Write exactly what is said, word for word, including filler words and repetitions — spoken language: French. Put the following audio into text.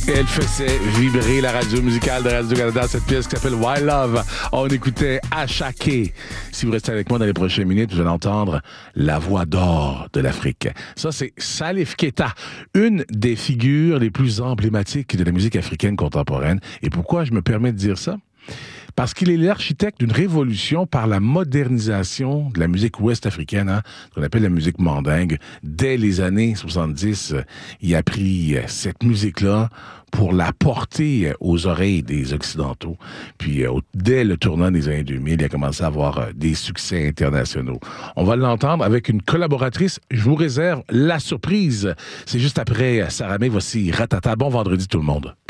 Elle faisait vibrer la radio musicale de Radio-Canada, cette pièce qui s'appelle Wild Love. On écoutait Achaké. Si vous restez avec moi dans les prochaines minutes, vous allez entendre la voix d'or de l'Afrique. Ça, c'est Salif Keita, une des figures les plus emblématiques de la musique africaine contemporaine. Et pourquoi je me permets de dire ça? Parce qu'il est l'architecte d'une révolution par la modernisation de la musique ouest-africaine, hein, qu'on appelle la musique mandingue. Dès les années soixante-dix, il a pris cette musique-là pour la porter aux oreilles des Occidentaux. Puis, euh, dès le tournant des années deux mille, il a commencé à avoir euh, des succès internationaux. On va l'entendre avec une collaboratrice. Je vous réserve la surprise. C'est juste après Sarah May. Voici Ratata. Bon vendredi tout le monde.